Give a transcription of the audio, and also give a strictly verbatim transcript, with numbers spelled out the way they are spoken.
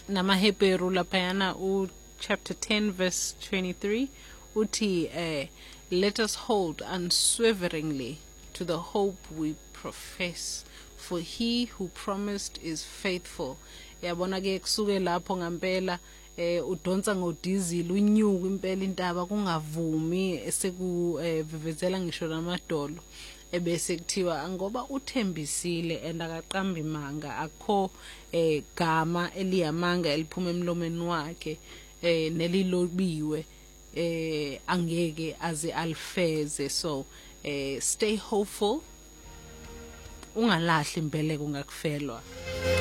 namaHebheru laphayana u chapter ten verse twenty-three uthi eh let us hold unswervingly to the hope we profess, for he who promised is faithful. Yabona ke kusuke lapho ngampela eh udonsa ngodizili unyuka impela intaba kungavumi esekuvivezela ngisho namadolo ebese kuthiwa ngoba uthembisile endakaqamba imanga akho eh gama eliyamanga eliphuma emlomeni wakhe eh nelilobiwe eh angeke aze alifeze. So eh stay hopeful, ungalahli imbeleko ngakufelwa.